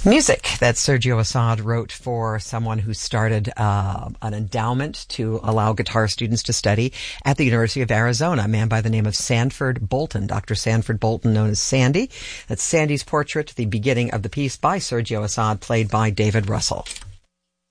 Music that Sergio Assad wrote for someone who started an endowment to allow guitar students to study at the University of Arizona, a man by the name of Sanford Bolton, Dr. Sanford Bolton, known as Sandy. That's Sandy's portrait, the beginning of the piece by Sergio Assad, played by David Russell.